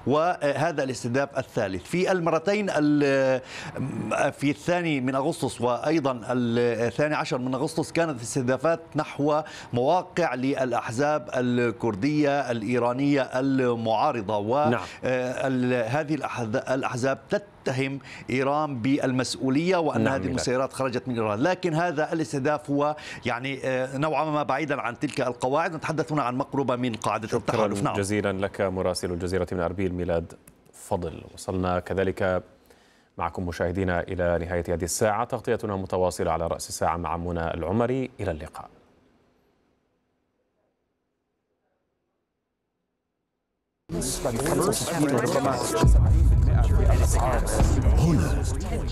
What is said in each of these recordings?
وهذا الاستهداف الثالث. في المرتين في الثاني من أغسطس وأيضا الثاني عشر من أغسطس كانت استهدافات نحو مواقع للأحزاب الكردية الإيرانية المعارضة، وهذه الأحزاب تتهم إيران بالمسؤولية وأن هذه المسيرات خرجت من إيران. لكن هذا الاستهداف هو يعني نوعا ما بعيدا عن تلك القواعد. نتحدث هنا عن مقربة من قاعدة التحالف. شكرا جزيلا لك مراسل الجزيرة من أربيل ميلاد فضل. وصلنا كذلك معكم مشاهدينا إلى نهاية هذه الساعة. تغطيتنا متواصلة على رأس الساعة مع منى العمري. إلى اللقاء. هنا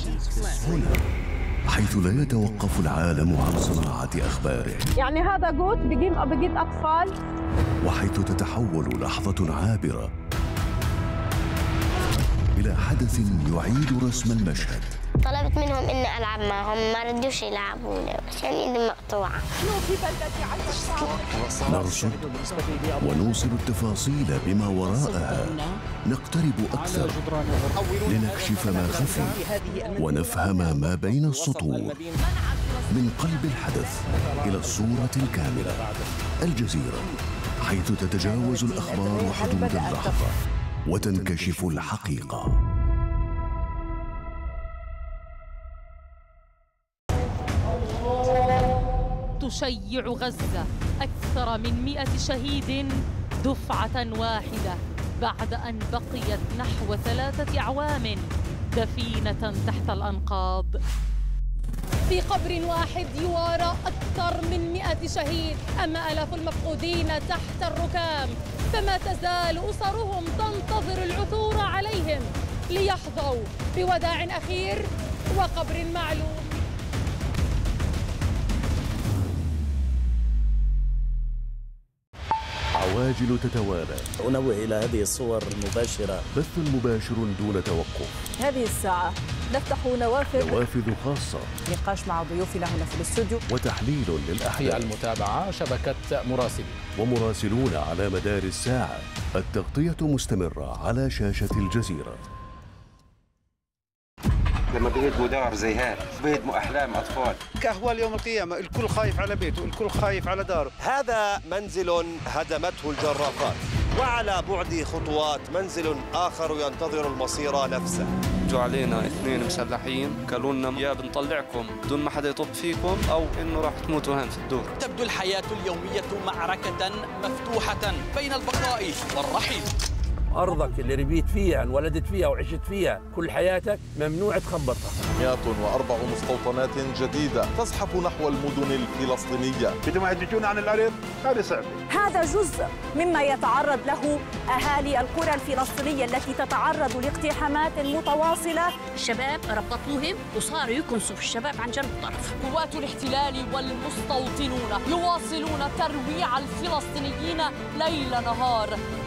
حيث لا يتوقف العالم عن صناعة أخباره، يعني هذا جوت بجيب أطفال، وحيث تتحول لحظة عابرة إلى حدث يعيد رسم المشهد. طلبت منهم إني ألعب معهم، ما ردوش يلعبوني عشان إيدي مقطوعة. نرصد ونوصل التفاصيل بما وراءها، نقترب أكثر لنكشف ما خفي ونفهم ما بين السطور. من قلب الحدث إلى الصورة الكاملة. الجزيرة، حيث تتجاوز الأخبار حدود اللحظة وتنكشف الحقيقة. تشيع غزة أكثر من 100 شهيد دفعة واحدة بعد أن بقيت نحو 3 أعوام دفينة تحت الأنقاض. في قبر واحد يوارى أكثر من 100 شهيد، أما آلاف المفقودين تحت الركام، فما تزال أسرهم تنتظر العثور عليهم ليحظوا بوداع أخير وقبر معلوم. عواجل تتوالى. أنوه إلى هذه الصور المباشرة. بث مباشر دون توقف. هذه الساعة نفتح نوافذ خاصة، نقاش مع ضيوفنا هنا في الاستوديو، وتحليل للأحداث. المتابعة شبكة مراسلين ومراسلون على مدار الساعة. التغطية مستمرة على شاشة الجزيرة. لما بيهدموا دار زي هذا بيهدموا أحلام أطفال. كأهوال يوم القيامة، الكل خايف على بيته، الكل خايف على داره. هذا منزل هدمته الجرافات، وعلى بعد خطوات منزل آخر ينتظر المصير نفسه. جو علينا 2 مسلحين قالوا لنا يا بنطلعكم بدون ما حدا يطب فيكم أو إنه راح تموتوا هان في الدور. تبدو الحياة اليومية معركة مفتوحة بين البقاء والرحيل. أرضك اللي ربيت فيها، انولدت فيها وعشت فيها كل حياتك ممنوع تخبطها. 104 مستوطنات جديدة تزحف نحو المدن الفلسطينية. بدهم يهدجون عن الأرض، هذا صعب. هذا جزء مما يتعرض له أهالي القرى الفلسطينية التي تتعرض لاقتحامات متواصلة. الشباب ربطوهم وصاروا يكنسوا في الشباب عن جنب الطرف. قوات الاحتلال والمستوطنون يواصلون ترويع الفلسطينيين ليل نهار